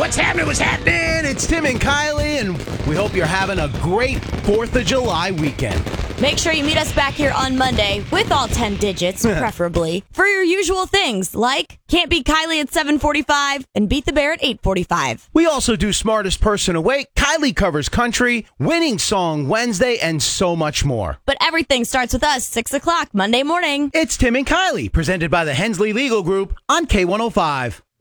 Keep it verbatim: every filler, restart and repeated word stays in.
What's happening? What's happening? It's Tim and Kylie, and we hope you're having a great fourth of July weekend. Make sure you meet us back here on Monday with all ten digits, preferably, for your usual things like Can't Beat Kylie at seven forty-five and Beat the Bear at eight forty-five. We also do Smartest Person Awake, Kylie Covers Country, Winning Song Wednesday, and so much more. But everything starts with us, six o'clock Monday morning. It's Tim and Kylie, presented by the Hensley Legal Group on K one oh five.